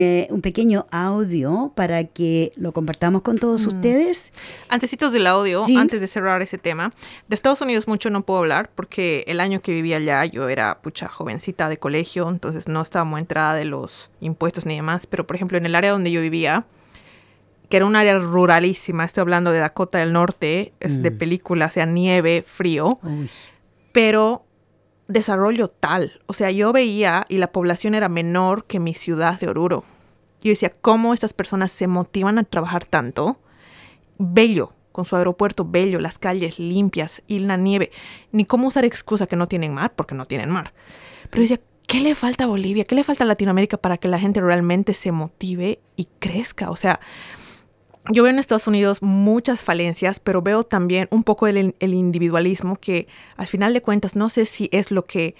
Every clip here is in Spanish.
un pequeño audio para que lo compartamos con todos ustedes. Antecitos del audio, Sí. antes de cerrar ese tema, de Estados Unidos mucho no puedo hablar porque el año que vivía allá yo era jovencita de colegio, entonces no estaba muy enterada de los impuestos ni demás, pero por ejemplo en el área donde yo vivía, que era un área ruralísima, estoy hablando de Dakota del Norte, es de película, o sea, nieve, frío, Uy. pero desarrollo tal. O sea, yo veía y la población era menor que mi ciudad de Oruro. Yo decía, ¿cómo estas personas se motivan a trabajar tanto? Bello, con su aeropuerto bello, las calles limpias y la nieve. Ni cómo usar excusa que no tienen mar, porque no tienen mar. Pero decía, ¿qué le falta a Bolivia? ¿Qué le falta a Latinoamérica para que la gente realmente se motive y crezca? O sea, yo veo en Estados Unidos muchas falencias, pero veo también un poco el individualismo que al final de cuentas no sé si es lo que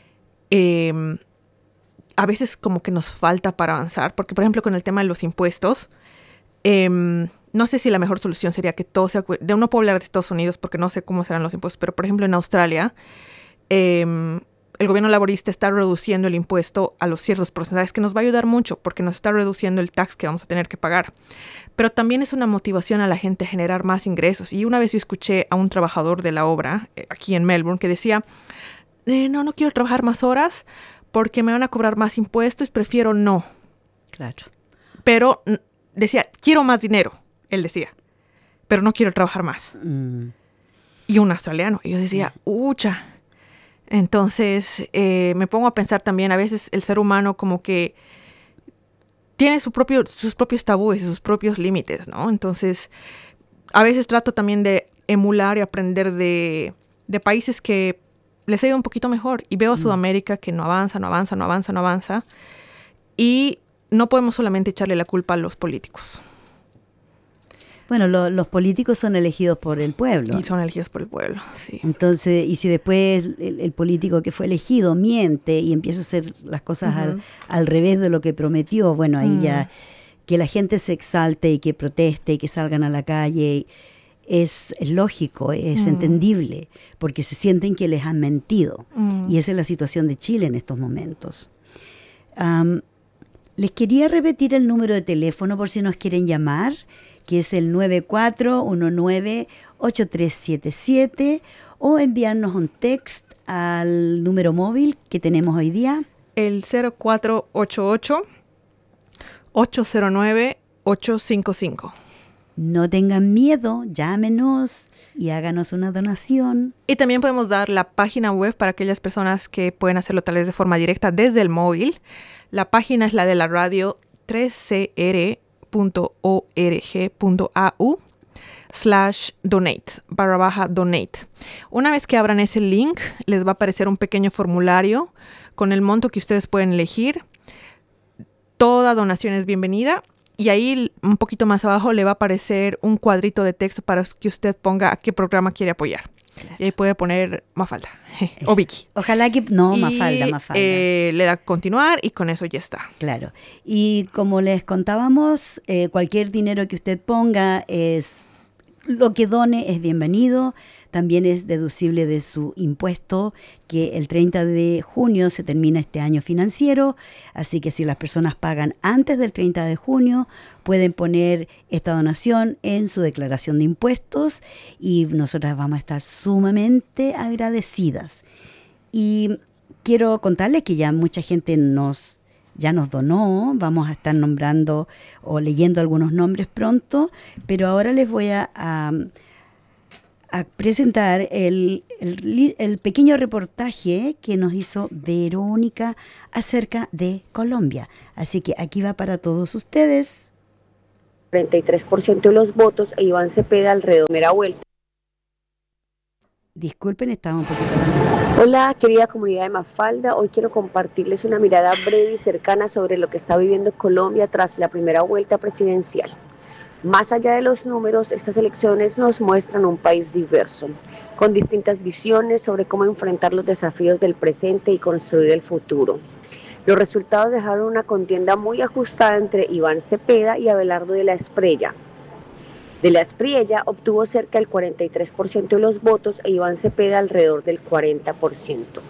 a veces como que nos falta para avanzar. Porque, por ejemplo, con el tema de los impuestos, no sé si la mejor solución sería que todo sea... No puedo hablar de Estados Unidos porque no sé cómo serán los impuestos, pero, por ejemplo, en Australia, el gobierno laborista está reduciendo el impuesto a los ciertos porcentajes, que nos va a ayudar mucho porque nos está reduciendo el tax que vamos a tener que pagar. Pero también es una motivación a la gente a generar más ingresos. Y una vez yo escuché a un trabajador de la obra aquí en Melbourne que decía, no quiero trabajar más horas porque me van a cobrar más impuestos, prefiero no. Claro. Pero decía, quiero más dinero, él decía, pero no quiero trabajar más. Y un australiano. Y yo decía, ucha. Entonces me pongo a pensar también, a veces el ser humano como que tiene sus propios tabúes y sus propios límites, ¿no? Entonces, a veces trato también de emular y aprender de países que les ha ido un poquito mejor. Y veo a Sudamérica que no avanza. Y no podemos solamente echarle la culpa a los políticos. Bueno, los políticos son elegidos por el pueblo. Y son elegidos por el pueblo, sí. Entonces, y si después el político que fue elegido miente y empieza a hacer las cosas al revés de lo que prometió, bueno, ahí ya que la gente se exalte y que proteste y que salgan a la calle es lógico, es entendible, porque se sienten que les han mentido. Y esa es la situación de Chile en estos momentos. Les quería repetir el número de teléfono por si nos quieren llamar, que es el 9419-8377, o enviarnos un text al número móvil que tenemos hoy día. El 0488-809-855. No tengan miedo, llámenos y háganos una donación. Y también podemos dar la página web para aquellas personas que pueden hacerlo tal vez de forma directa desde el móvil. La página es la de la radio 3cr.org.au/donate. Una vez que abran ese link, les va a aparecer un pequeño formulario con el monto que ustedes pueden elegir. Toda donación es bienvenida. Y ahí, un poquito más abajo, le va a aparecer un cuadrito de texto para que usted ponga a qué programa quiere apoyar. Claro. Y ahí puede poner Mafalda o Vicky. Ojalá que... No, Mafalda. Le da continuar y con eso ya está. Claro. Y como les contábamos, cualquier dinero que usted ponga lo que done es bienvenido. También es deducible de su impuesto, que el 30 de junio se termina este año financiero. Así que si las personas pagan antes del 30 de junio, pueden poner esta donación en su declaración de impuestos y nosotras vamos a estar sumamente agradecidas. Y quiero contarles que ya mucha gente ya nos donó. Vamos a estar nombrando o leyendo algunos nombres pronto, pero ahora les voy a presentar el pequeño reportaje que nos hizo Verónica acerca de Colombia. Así que aquí va para todos ustedes. 43% de los votos e Iván Cepeda alrededor de la primera vuelta. Disculpen, estaba un poquito cansada. Hola, querida comunidad de Mafalda. Hoy quiero compartirles una mirada breve y cercana sobre lo que está viviendo Colombia tras la primera vuelta presidencial. Más allá de los números, estas elecciones nos muestran un país diverso, con distintas visiones sobre cómo enfrentar los desafíos del presente y construir el futuro. Los resultados dejaron una contienda muy ajustada entre Iván Cepeda y Abelardo de la Espriella. De la Espriella obtuvo cerca del 43% de los votos e Iván Cepeda alrededor del 40%.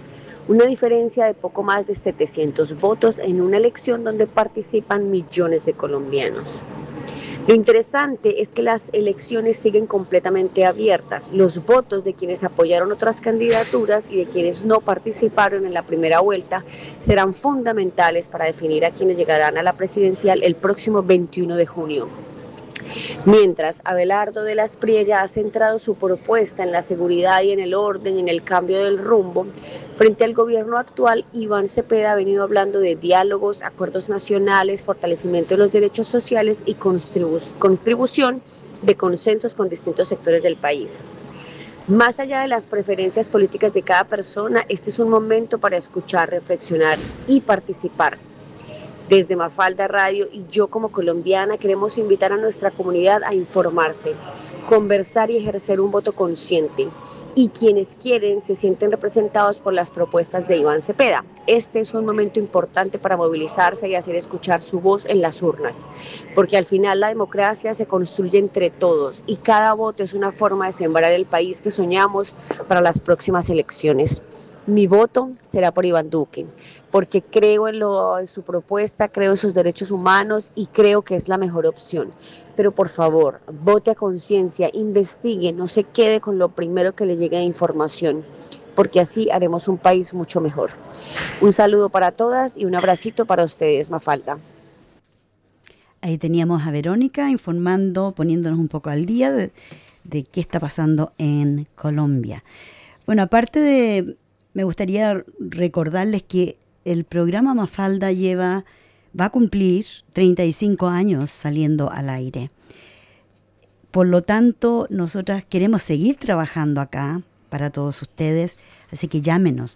una diferencia de poco más de 700 votos en una elección donde participan millones de colombianos. Lo interesante es que las elecciones siguen completamente abiertas. Los votos de quienes apoyaron otras candidaturas y de quienes no participaron en la primera vuelta serán fundamentales para definir a quienes llegarán a la presidencial el próximo 21 de junio. Mientras, Abelardo de la Espriella ha centrado su propuesta en la seguridad y en el orden y en el cambio del rumbo, frente al gobierno actual, Iván Cepeda ha venido hablando de diálogos, acuerdos nacionales, fortalecimiento de los derechos sociales y contribución de consensos con distintos sectores del país. Más allá de las preferencias políticas de cada persona, este es un momento para escuchar, reflexionar y participar. Desde Mafalda Radio y yo como colombiana queremos invitar a nuestra comunidad a informarse, conversar y ejercer un voto consciente. Y quienes quieren se sienten representados por las propuestas de Iván Cepeda. Este es un momento importante para movilizarse y hacer escuchar su voz en las urnas, porque al final la democracia se construye entre todos y cada voto es una forma de sembrar el país que soñamos para las próximas elecciones. Mi voto será por Iván Duque, porque creo en su propuesta, creo en sus derechos humanos y creo que es la mejor opción. Pero por favor, vote a conciencia, investigue, no se quede con lo primero que le llegue de información, porque así haremos un país mucho mejor. Un saludo para todas y un abracito para ustedes, Mafalda. Ahí teníamos a Verónica informando, poniéndonos un poco al día de qué está pasando en Colombia. Bueno, me gustaría recordarles que el programa Mafalda va a cumplir 35 años saliendo al aire. Por lo tanto, nosotras queremos seguir trabajando acá para todos ustedes, así que llámenos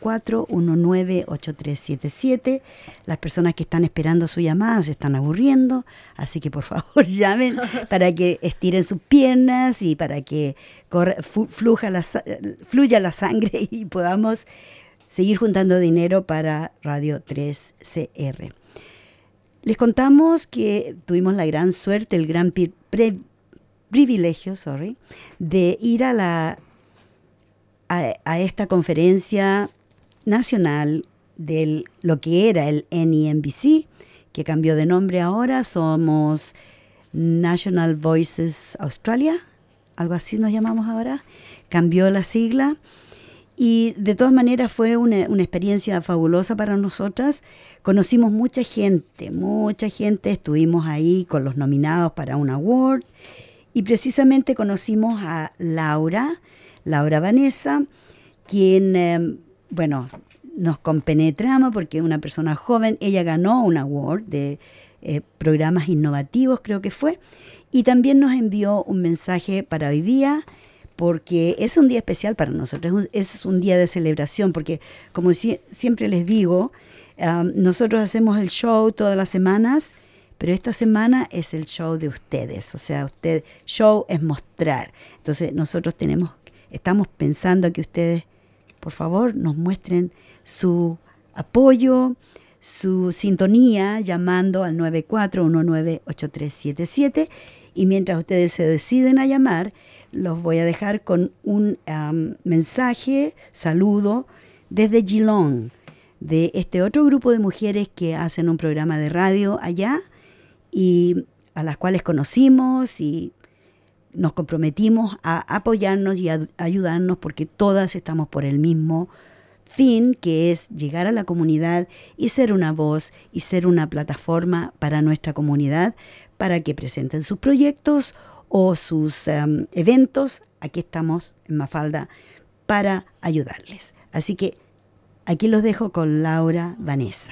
94198377. Las personas que están esperando su llamada se están aburriendo, así que por favor llamen para que estiren sus piernas y para que fluya la sangre y podamos seguir juntando dinero para Radio 3CR. Les contamos que tuvimos la gran suerte, el gran privilegio, de ir a esta conferencia nacional de lo que era el NEMBC, que cambió de nombre ahora, somos National Voices Australia, algo así nos llamamos ahora, cambió la sigla. Y de todas maneras fue una experiencia fabulosa para nosotras. Conocimos mucha gente, estuvimos ahí con los nominados para un award y precisamente conocimos a Laura Vanessa, quien, nos compenetramos porque es una persona joven. Ella ganó un award de programas innovativos, creo que fue, y también nos envió un mensaje para hoy día, porque es un día especial para nosotros, es un día de celebración, porque como siempre les digo, nosotros hacemos el show todas las semanas, pero esta semana es el show de ustedes, o sea, show es mostrar. Entonces nosotros estamos pensando que ustedes, por favor, nos muestren su apoyo, su sintonía, llamando al 94198377, y mientras ustedes se deciden a llamar, los voy a dejar con un mensaje, saludo, desde Geelong, de este otro grupo de mujeres que hacen un programa de radio allá y a las cuales conocimos y nos comprometimos a apoyarnos y a ayudarnos porque todas estamos por el mismo fin, que es llegar a la comunidad y ser una voz y ser una plataforma para nuestra comunidad para que presenten sus proyectos o sus eventos. Aquí estamos en Mafalda para ayudarles. Así que aquí los dejo con Laura Vanessa.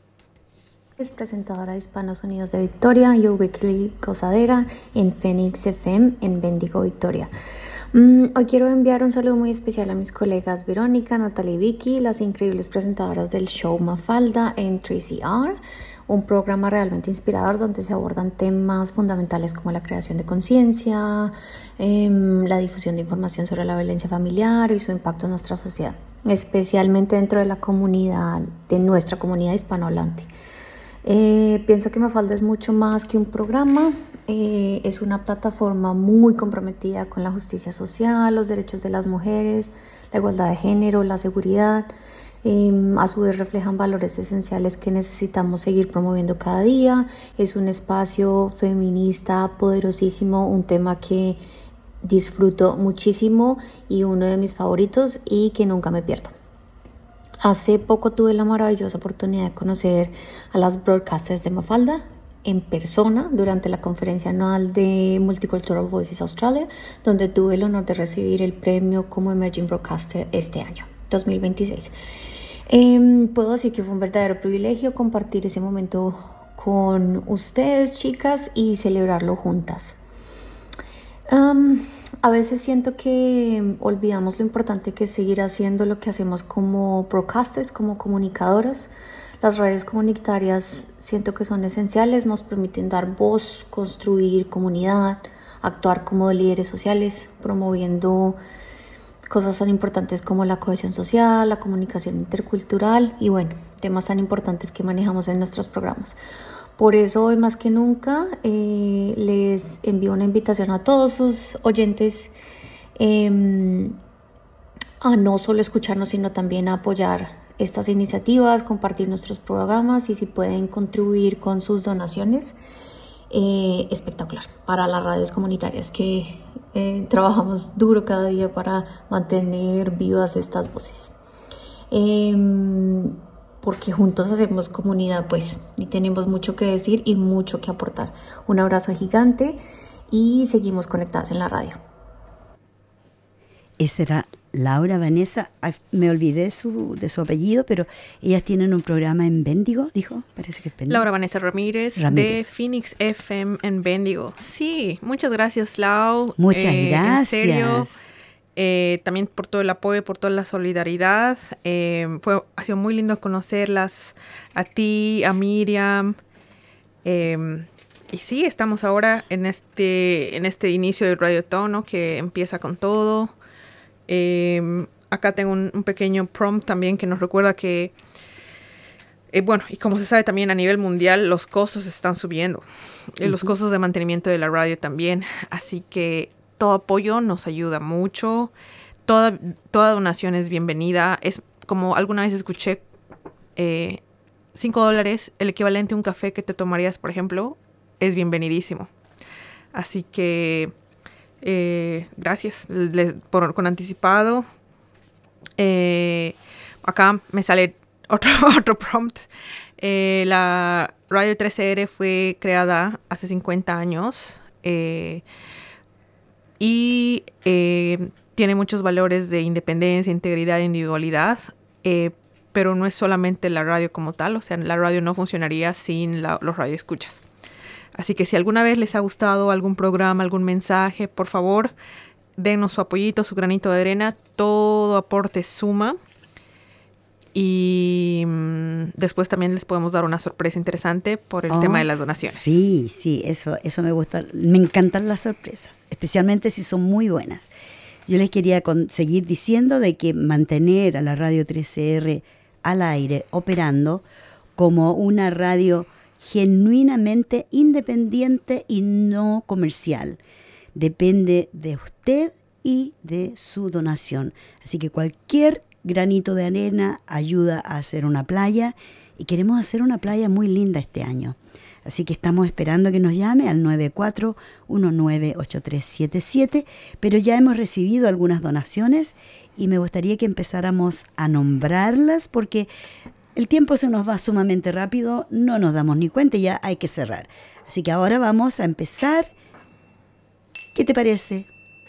Es presentadora de Hispanos Unidos de Victoria, Your Weekly Gozadera en Phoenix FM en Bendigo, Victoria. Hoy quiero enviar un saludo muy especial a mis colegas Verónica, Natalia y Vicky, las increíbles presentadoras del show Mafalda en 3CR, un programa realmente inspirador donde se abordan temas fundamentales como la creación de conciencia, la difusión de información sobre la violencia familiar y su impacto en nuestra sociedad, especialmente dentro de la comunidad, de nuestra comunidad hispanohablante. Pienso que Mafalda es mucho más que un programa, es una plataforma muy comprometida con la justicia social, los derechos de las mujeres, la igualdad de género, la seguridad, A su vez reflejan valores esenciales que necesitamos seguir promoviendo cada día. Es un espacio feminista poderosísimo, un tema que disfruto muchísimo y uno de mis favoritos y que nunca me pierdo. Hace poco tuve la maravillosa oportunidad de conocer a las broadcasters de Mafalda en persona durante la conferencia anual de Multicultural Voices Australia, donde tuve el honor de recibir el premio como Emerging Broadcaster este año, 2026. Puedo decir que fue un verdadero privilegio compartir ese momento con ustedes, chicas, y celebrarlo juntas. A veces siento que olvidamos lo importante que es seguir haciendo lo que hacemos como broadcasters, como comunicadoras. Las redes comunitarias siento que son esenciales, nos permiten dar voz, construir comunidad, actuar como líderes sociales, promoviendo cosas tan importantes como la cohesión social, la comunicación intercultural y bueno, temas tan importantes que manejamos en nuestros programas. Por eso hoy más que nunca les envío una invitación a todos sus oyentes a no solo escucharnos, sino también a apoyar estas iniciativas, compartir nuestros programas y si pueden contribuir con sus donaciones, espectacular para las radios comunitarias que trabajamos duro cada día para mantener vivas estas voces. Porque juntos hacemos comunidad, pues, y tenemos mucho que decir y mucho que aportar. Un abrazo gigante y seguimos conectadas en la radio. Esa era Laura Vanessa, me olvidé de su apellido, pero ellas tienen un programa en Bendigo, dijo, parece que es Bendigo. Laura Vanessa Ramírez de Phoenix FM en Bendigo. Sí, muchas gracias, Lau. Muchas gracias. En serio. También por todo el apoyo, por toda la solidaridad. Ha sido muy lindo conocerlas a ti, a Miriam. Y sí, estamos ahora en este inicio del Radiothon, ¿no? Que empieza con todo. Acá tengo un pequeño prompt también que nos recuerda que, bueno, y como se sabe también a nivel mundial, los costos están subiendo. Los costos de mantenimiento de la radio también. Así que todo apoyo nos ayuda mucho. Toda donación es bienvenida. Es como alguna vez escuché, $5, el equivalente a un café que te tomarías, por ejemplo, es bienvenidísimo. Así que gracias con anticipado. Acá me sale otro prompt. La Radio 13R fue creada hace 50 años. Y tiene muchos valores de independencia, integridad e individualidad, pero no es solamente la radio como tal, o sea, la radio no funcionaría sin los radioescuchas. Así que si alguna vez les ha gustado algún programa, algún mensaje, por favor, denos su apoyito, su granito de arena, todo aporte suma. Y después también les podemos dar una sorpresa interesante por el tema de las donaciones. Sí, eso me gusta. Me encantan las sorpresas, especialmente si son muy buenas. Yo les quería seguir diciendo de que mantener a la Radio 13R al aire, operando como una radio genuinamente independiente y no comercial, depende de usted y de su donación. Así que cualquier granito de arena ayuda a hacer una playa y queremos hacer una playa muy linda este año. Así que estamos esperando que nos llame al 94198377, pero ya hemos recibido algunas donaciones y me gustaría que empezáramos a nombrarlas porque el tiempo se nos va sumamente rápido, no nos damos ni cuenta y ya hay que cerrar. Así que ahora vamos a empezar. ¿Qué te parece?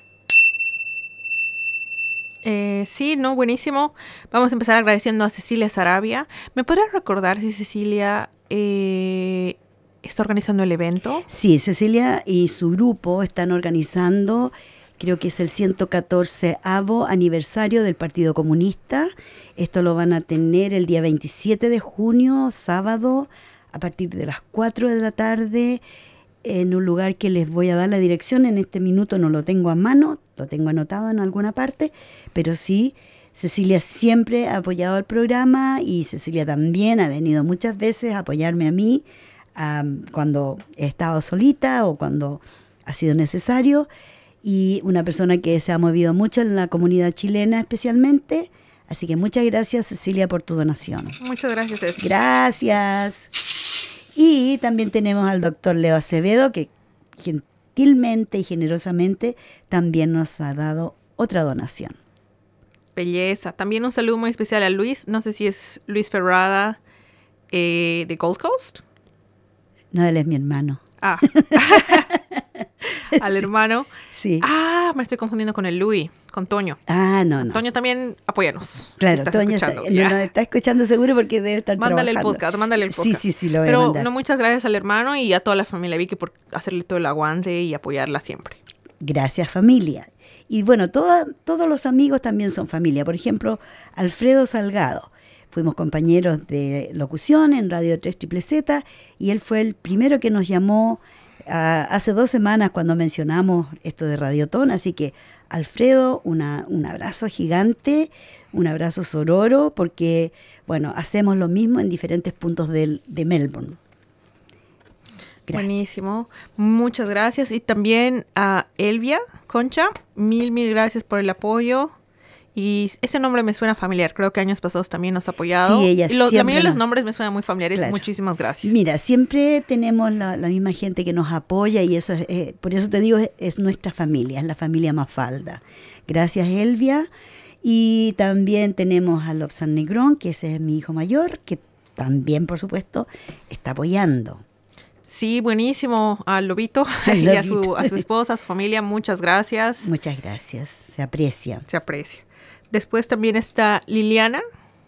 Sí, no, buenísimo. Vamos a empezar agradeciendo a Cecilia Sarabia. ¿Me podrías recordar si Cecilia está organizando el evento? Sí, Cecilia y su grupo están organizando, creo que es el 114º aniversario del Partido Comunista. Esto lo van a tener el día 27 de junio, sábado, a partir de las 4 de la tarde, en un lugar que les voy a dar la dirección. En este minuto no lo tengo a mano, lo tengo anotado en alguna parte, pero sí, Cecilia siempre ha apoyado el programa y Cecilia también ha venido muchas veces a apoyarme a mí cuando he estado solita o cuando ha sido necesario, y una persona que se ha movido mucho en la comunidad chilena especialmente, Así que muchas gracias, Cecilia, por tu donación. Muchas gracias, Ceci. Gracias. Y también tenemos al doctor Leo Acevedo, que gentilmente y generosamente también nos ha dado otra donación. Belleza. También un saludo muy especial a Luis. No sé si es Luis Ferrada de Gold Coast. No, él es mi hermano. Ah. Al hermano. Sí. Ah, me estoy confundiendo con el Luis, con Toño. Ah, no. Toño también, apóyanos. Claro, si estás Toño escuchando. no, está escuchando seguro porque debe estar Mándale trabajando. mándale el podcast. Sí, lo voy a Pero mandar. no, muchas gracias al hermano y a toda la familia Vicky por hacerle todo el aguante y apoyarla siempre. Gracias, familia. Y bueno, todos los amigos también son familia. Por ejemplo, Alfredo Salgado. Fuimos compañeros de locución en Radio 3 Triple Z y él fue el primero que nos llamó hace 2 semanas cuando mencionamos esto de Radiotón. Así que, Alfredo, un abrazo gigante, un abrazo sororo, porque, bueno, hacemos lo mismo en diferentes puntos de Melbourne. Gracias. Buenísimo. Muchas gracias. Y también a Elvia Concha, mil gracias por el apoyo. Y ese nombre me suena familiar. Creo que años pasados también nos ha apoyado. Sí, ella y la siempre mayoría de los nombres me suenan muy familiares. Claro. Muchísimas gracias. Mira, siempre tenemos la misma gente que nos apoya y eso es, por eso te digo, es nuestra familia, es la familia Mafalda. Gracias, Elvia. Y también tenemos a Lobsan Negrón, que ese es mi hijo mayor, que también, por supuesto, está apoyando. Sí, buenísimo. Al Lobito y a su esposa, a su familia, muchas gracias. Muchas gracias, se aprecia. Se aprecia. Después también está Liliana.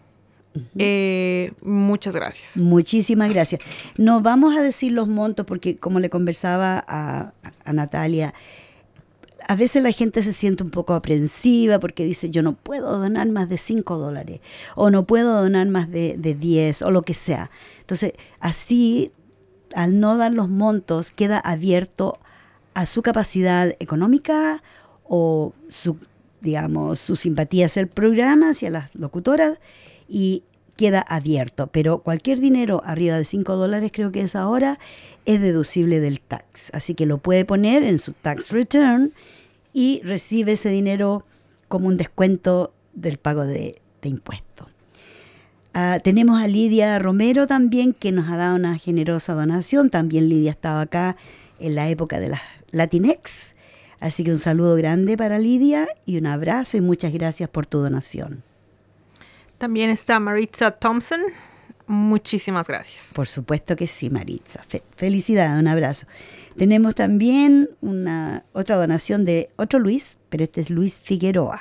Muchas gracias. Muchísimas gracias. No vamos a decir los montos porque, como le conversaba a Natalia, a veces la gente se siente un poco aprensiva porque dice, yo no puedo donar más de $5 o no puedo donar más de 10 o lo que sea. Entonces, así, al no dar los montos, queda abierto a su capacidad económica o su simpatía hacia el programa, hacia las locutoras, y queda abierto. Pero cualquier dinero arriba de $5, creo que es ahora, es deducible del tax. Así que lo puede poner en su tax return y recibe ese dinero como un descuento del pago de impuestos. Tenemos a Lidia Romero también, que nos ha dado una generosa donación. También Lidia estaba acá en la época de las Latinex. Así que un saludo grande para Lidia y un abrazo y muchas gracias por tu donación. También está Maritza Thompson. Muchísimas gracias. Por supuesto que sí, Maritza. Felicidades, un abrazo. Tenemos también otra donación de otro Luis, pero este es Luis Figueroa.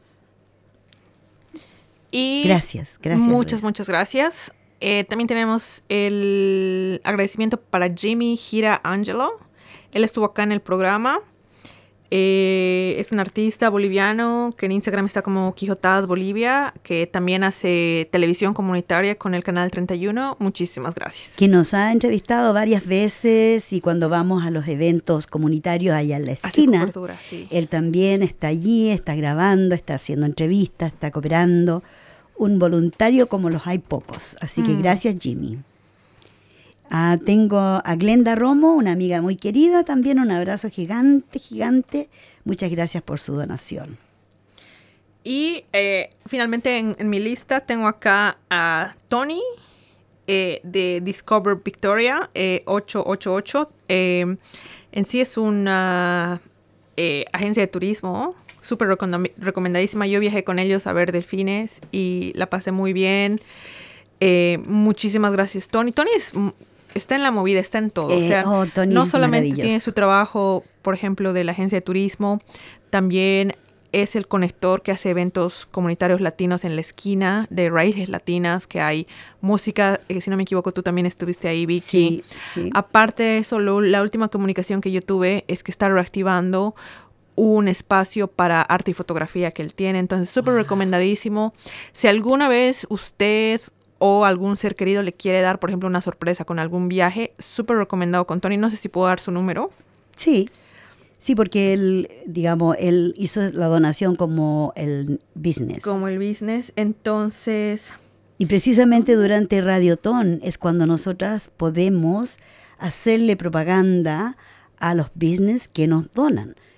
Y gracias. Muchas gracias. También tenemos el agradecimiento para Jimmy Gira Angelo. Él estuvo acá en el programa. Es un artista boliviano que en Instagram está como Quijotadas Bolivia, que también hace televisión comunitaria con el canal 31. Muchísimas gracias. Que nos ha entrevistado varias veces y cuando vamos a los eventos comunitarios allá en la esquina, cobertura, sí. Él también está allí, está grabando, está haciendo entrevistas, está cooperando. Un voluntario como los hay pocos. Así que gracias, Jimmy. Tengo a Glenda Romo, una amiga muy querida, también un abrazo gigante. Muchas gracias por su donación. Y finalmente en mi lista tengo acá a Tony de Discover Victoria 888. En sí es una agencia de turismo súper recomendadísima. Yo viajé con ellos a ver delfines y la pasé muy bien. Muchísimas gracias, Tony. Tony está en la movida, está en todo. O sea, Tony no es solamente maravilloso. tiene su trabajo, por ejemplo, de la agencia de turismo, también es el conector que hace eventos comunitarios latinos en la esquina de raíces latinas, que hay música, si no me equivoco, tú también estuviste ahí, Vicky. Sí. Aparte de eso, la última comunicación que yo tuve es que está reactivando un espacio para arte y fotografía que él tiene. Entonces, súper recomendadísimo. Si alguna vez usted o algún ser querido le quiere dar, por ejemplo, una sorpresa con algún viaje, súper recomendado con Tony. No sé si puedo dar su número. Sí, porque él hizo la donación como el business. Como el business. Entonces, y precisamente durante Radiotón es cuando nosotras podemos hacerle propaganda a los business que nos donan.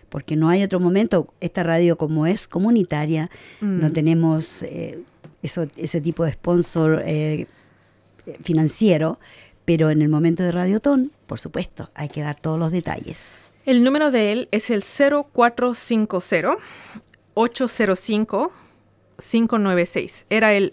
porque no hay otro momento. Esta radio, como es comunitaria, no tenemos ese tipo de sponsor financiero, pero en el momento de Radiotón, por supuesto, hay que dar todos los detalles. El número de él es el 0450-805-596. Era el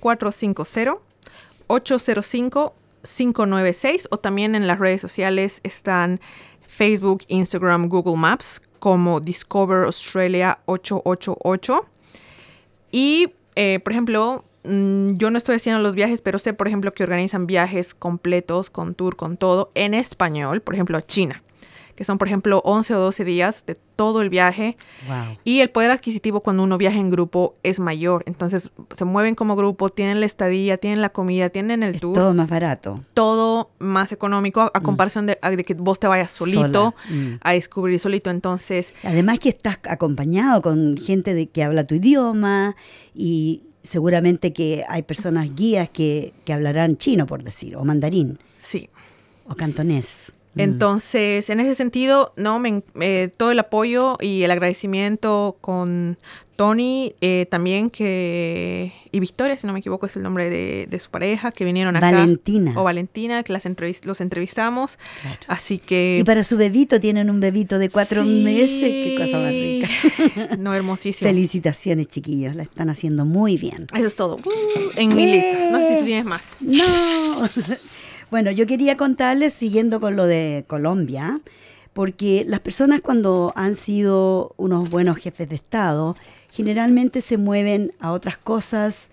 0450-805-596, o también en las redes sociales están Facebook, Instagram, Google Maps como Discover Australia 888. Y, por ejemplo, yo no estoy haciendo los viajes, pero sé, por ejemplo, que organizan viajes completos, con tour, con todo, en español, por ejemplo, a China, que son, por ejemplo, 11 o 12 días de todo el viaje. Wow. Y el poder adquisitivo cuando uno viaja en grupo es mayor. Entonces, se mueven como grupo, tienen la estadía, tienen la comida, tienen el tour. Todo más barato. Todo más económico a comparación de que vos te vayas solito a descubrir solito. Entonces, además que estás acompañado con gente que habla tu idioma, y seguramente que hay personas guías que hablarán chino, por decir, o mandarín. sí. O cantonés. Entonces, en ese sentido, no, todo el apoyo y el agradecimiento con Tony, también y Victoria, si no me equivoco, es el nombre de su pareja, que vinieron acá. Valentina. O Valentina, que los entrevistamos. Claro. Así que... Y para su bebito, tienen un bebito de 4 Sí. meses. Qué cosa más rica. No, hermosísimo. Felicitaciones, chiquillos. La están haciendo muy bien. Eso es todo. En mi lista. No sé si tú tienes más. No. Bueno, yo quería contarles, siguiendo con lo de Colombia, porque las personas, cuando han sido unos buenos jefes de Estado, generalmente se mueven a otras cosas,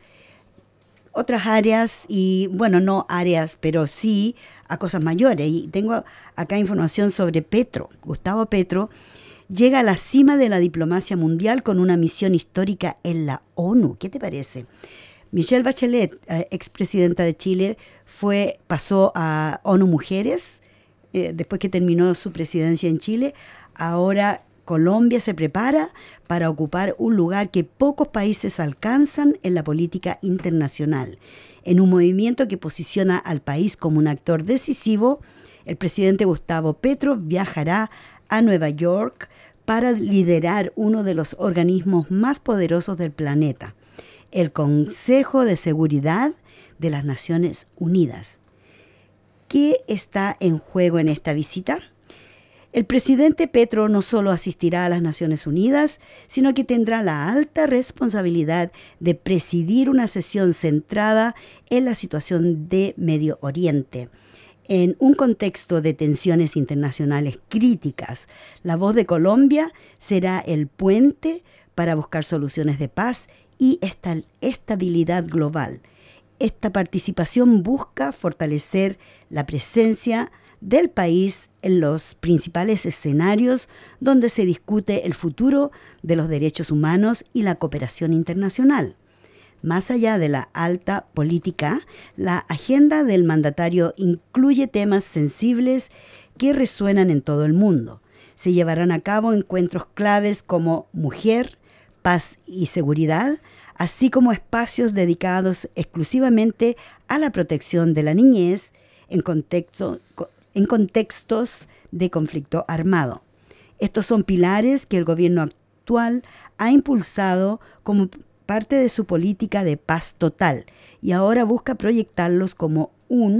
otras áreas, y bueno, no áreas, pero sí a cosas mayores. Y tengo acá información sobre Petro. Gustavo Petro llega a la cima de la diplomacia mundial con una misión histórica en la ONU. ¿Qué te parece? Michelle Bachelet, expresidenta de Chile, pasó a ONU Mujeres después que terminó su presidencia en Chile. Ahora Colombia se prepara para ocupar un lugar que pocos países alcanzan en la política internacional. En un movimiento que posiciona al país como un actor decisivo, el presidente Gustavo Petro viajará a Nueva York para liderar uno de los organismos más poderosos del planeta, el Consejo de Seguridad de las Naciones Unidas. ¿Qué está en juego en esta visita? El presidente Petro no solo asistirá a las Naciones Unidas, sino que tendrá la alta responsabilidad de presidir una sesión centrada en la situación de Medio Oriente. En un contexto de tensiones internacionales críticas, la voz de Colombia será el puente para buscar soluciones de paz y estabilidad global. Esta participación busca fortalecer la presencia del país en los principales escenarios donde se discute el futuro de los derechos humanos y la cooperación internacional. Más allá de la alta política, la agenda del mandatario incluye temas sensibles que resuenan en todo el mundo. Se llevarán a cabo encuentros claves como mujer, paz y seguridad, así como espacios dedicados exclusivamente a la protección de la niñez en contextos de conflicto armado. Estos son pilares que el gobierno actual ha impulsado como parte de su política de paz total, y ahora busca proyectarlos como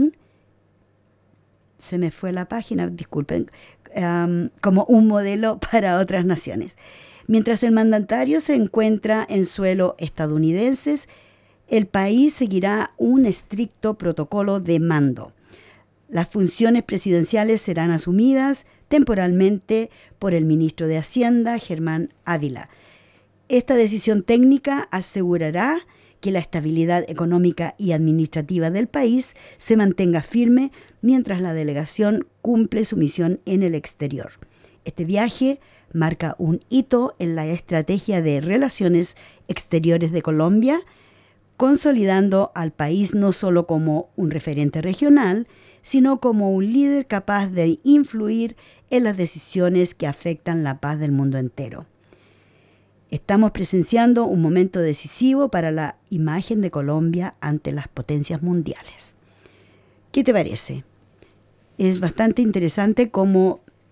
como un modelo para otras naciones. Mientras el mandatario se encuentra en suelo estadounidense, el país seguirá un estricto protocolo de mando. Las funciones presidenciales serán asumidas temporalmente por el ministro de Hacienda, Germán Ávila. Esta decisión técnica asegurará que la estabilidad económica y administrativa del país se mantenga firme mientras la delegación cumple su misión en el exterior. Este viaje marca un hito en la estrategia de relaciones exteriores de Colombia, consolidando al país no solo como un referente regional, sino como un líder capaz de influir en las decisiones que afectan la paz del mundo entero. Estamos presenciando un momento decisivo para la imagen de Colombia ante las potencias mundiales. ¿Qué te parece? Es bastante interesante cómo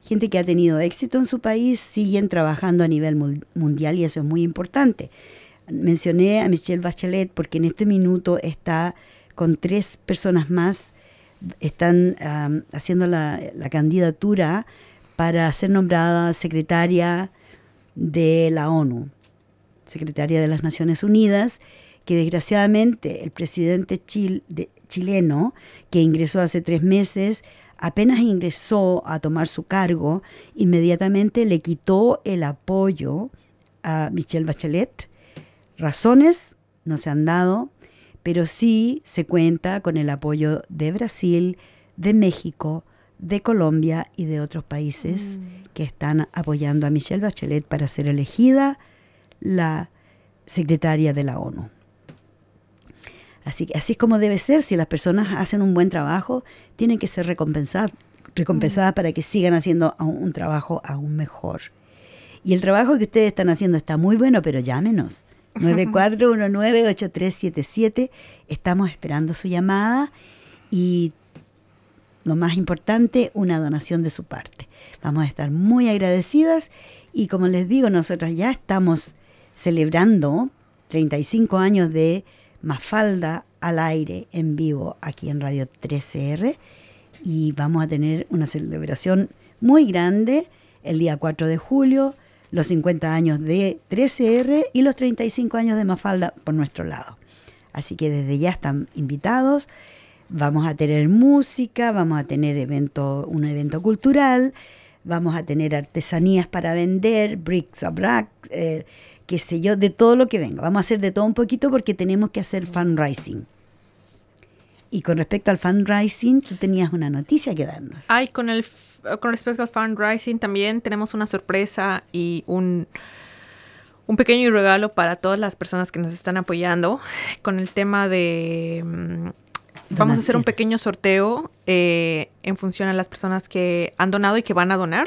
gente que ha tenido éxito en su país, siguen trabajando a nivel mundial y eso es muy importante. Mencioné a Michelle Bachelet porque en este minuto está con 3 personas más, están haciendo la candidatura para ser nombrada secretaria de la ONU, secretaria de las Naciones Unidas, que desgraciadamente el presidente chileno, que ingresó hace 3 meses, apenas ingresó a tomar su cargo, inmediatamente le quitó el apoyo a Michelle Bachelet. Razones no se han dado, pero sí se cuenta con el apoyo de Brasil, de México, de Colombia y de otros países que están apoyando a Michelle Bachelet para ser elegida la secretaria de la ONU. Así es como debe ser. Si las personas hacen un buen trabajo, tienen que ser recompensadas para que sigan haciendo un trabajo aún mejor. Y el trabajo que ustedes están haciendo está muy bueno, pero llámenos. 9419-8377. Estamos esperando su llamada y lo más importante, una donación de su parte. Vamos a estar muy agradecidas y como les digo, nosotras ya estamos celebrando 35 años de Mafalda al aire en vivo aquí en Radio 13R y vamos a tener una celebración muy grande el día 4 de julio, los 50 años de 13R y los 35 años de Mafalda por nuestro lado. Así que desde ya están invitados. Vamos a tener música, vamos a tener un evento cultural, vamos a tener artesanías para vender, bricks a brac, qué sé yo, de todo lo que venga. Vamos a hacer de todo un poquito porque tenemos que hacer fundraising. Y con respecto al fundraising, tú tenías una noticia que darnos. Con respecto al fundraising también tenemos una sorpresa y un pequeño regalo para todas las personas que nos están apoyando con el tema de... Vamos a hacer un pequeño sorteo en función a las personas que han donado y que van a donar.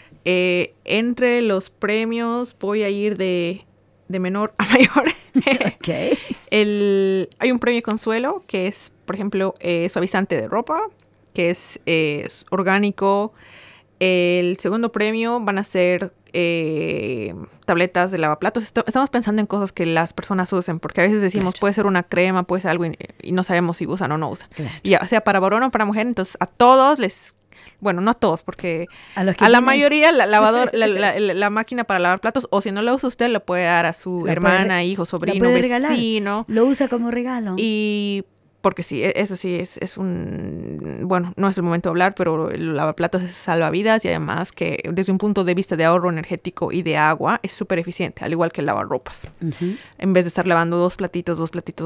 Entre los premios voy a ir de menor a mayor. Okay. Hay un premio consuelo que es, por ejemplo, suavizante de ropa, que es orgánico. El segundo premio van a ser tabletas de lavaplatos. Estamos pensando en cosas que las personas usen, porque a veces decimos, puede ser una crema, puede ser algo y no sabemos si usan o no usan. Claro. Ya sea para varón o para mujer, entonces a todos bueno, no a todos, porque a la mayoría la máquina para lavar platos, o si no la usa usted, lo puede dar a su hermana, hijo, sobrino, vecino. Lo usa como regalo. Y porque sí, eso sí es bueno, no es el momento de hablar, pero el lavaplatos es salvavidas y además que desde un punto de vista de ahorro energético y de agua es súper eficiente, al igual que el lavarropas. En vez de estar lavando 2 platitos.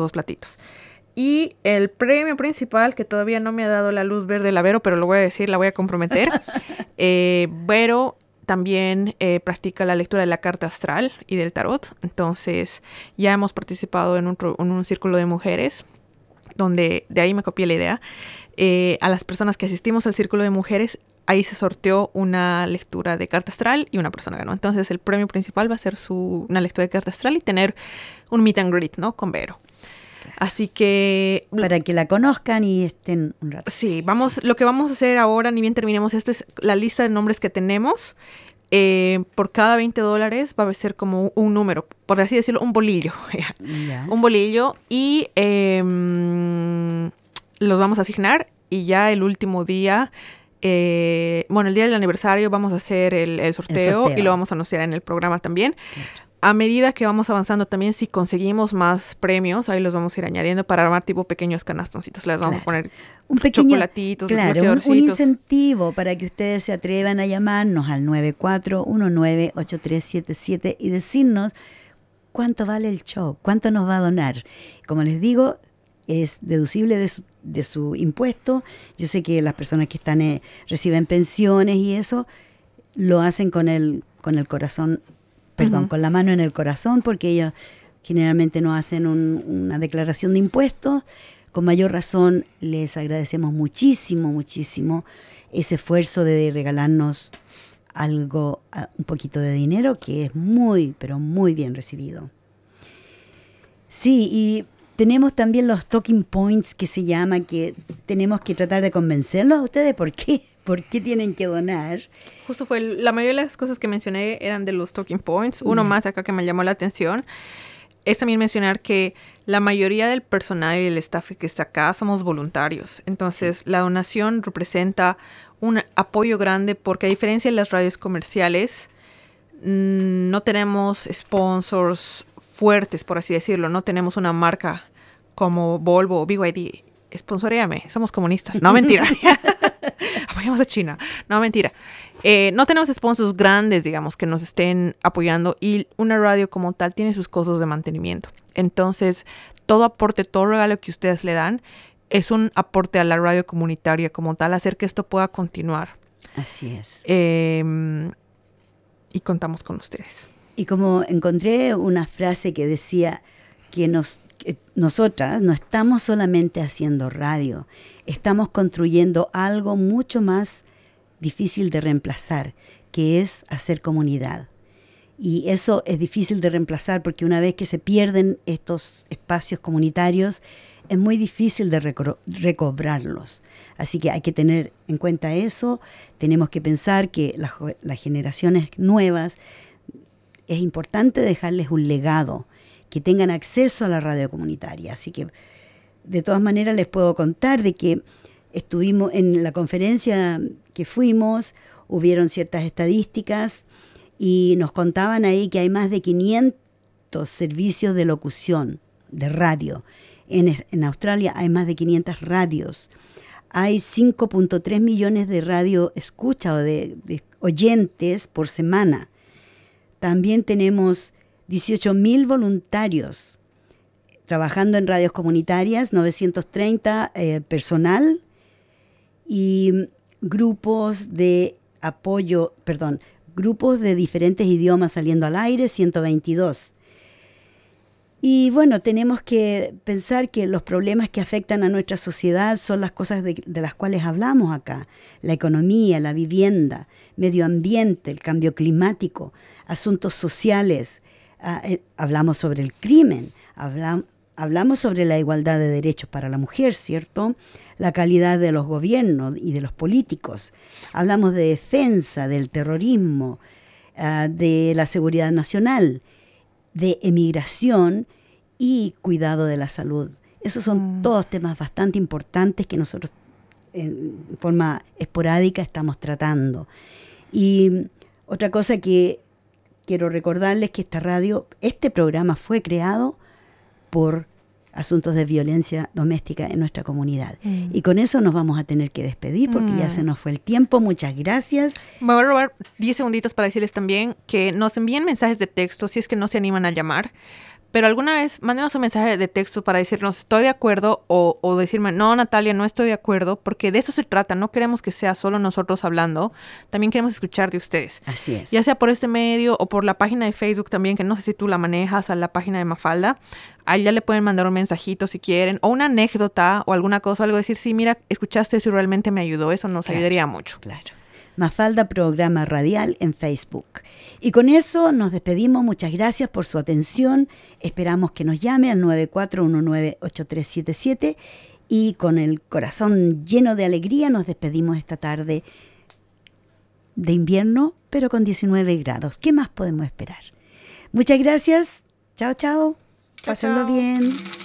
Y el premio principal, que todavía no me ha dado la luz verde la Vero, pero lo voy a decir, la voy a comprometer. Vero también practica la lectura de la carta astral y del tarot. Entonces ya hemos participado en un círculo de mujeres, donde de ahí me copié la idea. A las personas que asistimos al círculo de mujeres, ahí se sorteó una lectura de carta astral y una persona ganó. Entonces el premio principal va a ser una lectura de carta astral y tener un meet and greet, ¿no? Con Vero. Así que... Para que la conozcan y estén un rato. Sí, lo que vamos a hacer ahora, ni bien terminemos esto, es la lista de nombres que tenemos. Por cada $20 va a ser como un número, por así decirlo, un bolillo. Yeah. Un bolillo y los vamos a asignar y ya el último día... el día del aniversario vamos a hacer el sorteo y lo vamos a anunciar en el programa también. Claro. A medida que vamos avanzando también, si conseguimos más premios, ahí los vamos a ir añadiendo para armar tipo pequeños canastoncitos. Les vamos a poner un pequeño, chocolatitos, un incentivo para que ustedes se atrevan a llamarnos al 9419-8377 y decirnos cuánto vale el show, cuánto nos va a donar. Como les digo, es deducible de su impuesto. Yo sé que las personas que están reciben pensiones y eso, lo hacen con el corazón, con la mano en el corazón, porque ellos generalmente no hacen una declaración de impuestos. Con mayor razón les agradecemos muchísimo ese esfuerzo de regalarnos algo, un poquito de dinero, que es muy, pero muy bien recibido. Sí, y tenemos también los talking points que se llama, que tenemos que tratar de convencerlos a ustedes. ¿Por qué? por qué tienen que donar. Justo la mayoría de las cosas que mencioné eran de los talking points. Uno más acá que me llamó la atención es también mencionar que la mayoría del personal y del staff que está acá somos voluntarios. Entonces, la donación representa un apoyo grande porque a diferencia de las radios comerciales, no tenemos sponsors fuertes, por así decirlo. No tenemos una marca como Volvo o BYD. Sponsoréame, somos comunistas. No, mentira. Apoyamos a China. No, mentira. No tenemos sponsors grandes, digamos, que nos estén apoyando, y una radio como tal tiene sus costos de mantenimiento. Entonces, todo aporte, todo regalo que ustedes le dan es un aporte a la radio comunitaria como tal, hacer que esto pueda continuar. Así es. Y contamos con ustedes. Y como encontré una frase que decía que nosotras no estamos solamente haciendo radio, estamos construyendo algo mucho más difícil de reemplazar, que es hacer comunidad. Y eso es difícil de reemplazar porque una vez que se pierden estos espacios comunitarios, es muy difícil de recobrarlos. Así que hay que tener en cuenta eso. Tenemos que pensar que las generaciones nuevas, es importante dejarles un legado, que tengan acceso a la radio comunitaria. Así que, de todas maneras, les puedo contar de que estuvimos en la conferencia que fuimos, hubieron ciertas estadísticas y nos contaban ahí que hay más de 500 servicios de locución, de radio. En Australia hay más de 500 radios. Hay 5.3 millones de radio escucha o de oyentes por semana. También tenemos 18.000 voluntarios trabajando en radios comunitarias, 930 personal y grupos de apoyo, grupos de diferentes idiomas saliendo al aire, 122. Y bueno, tenemos que pensar que los problemas que afectan a nuestra sociedad son las cosas de las cuales hablamos acá. La economía, la vivienda, medio ambiente, el cambio climático, asuntos sociales. Hablamos sobre el crimen, hablamos sobre la igualdad de derechos para la mujer, ¿cierto? La calidad de los gobiernos y de los políticos. Hablamos de defensa, del terrorismo, de la seguridad nacional, de emigración y cuidado de la salud. Esos son todos temas bastante importantes que nosotros en forma esporádica estamos tratando. Y otra cosa que quiero recordarles que este programa fue creado por asuntos de violencia doméstica en nuestra comunidad. Y con eso nos vamos a tener que despedir porque ya se nos fue el tiempo. Muchas gracias. Me voy a robar 10 segunditos para decirles también que nos envíen mensajes de texto si es que no se animan a llamar. Pero alguna vez mándenos un mensaje de texto para decirnos estoy de acuerdo o decirme no, Natalia, no estoy de acuerdo, porque de eso se trata. No queremos que sea solo nosotros hablando, también queremos escuchar de ustedes. Así es. Ya sea por este medio o por la página de Facebook también, que no sé si tú la manejas, a la página de Mafalda. Ahí ya le pueden mandar un mensajito si quieren, o una anécdota o alguna cosa, algo decir, sí, mira, escuchaste eso y realmente me ayudó. Eso nos ayudaría mucho. Claro. Mafalda Programa Radial en Facebook. Y con eso nos despedimos. Muchas gracias por su atención. Esperamos que nos llame al 94198377 y con el corazón lleno de alegría nos despedimos esta tarde de invierno, pero con 19 grados. ¿Qué más podemos esperar? Muchas gracias. Chao, chao. Pásenlo bien.